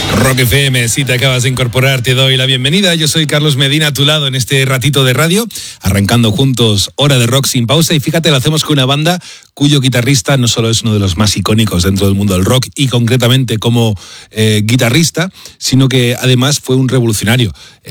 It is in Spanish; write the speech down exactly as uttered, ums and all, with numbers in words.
Rock F M, si te acabas de incorporar, te doy la bienvenida. Yo soy Carlos Medina, a tu lado en este ratito de radio, arrancando juntos Hora de Rock sin pausa. Y fíjate, lo hacemos con una banda cuyo guitarrista no solo es uno de los más icónicos dentro del mundo del rock y concretamente como eh, guitarrista, sino que además fue un revolucionario.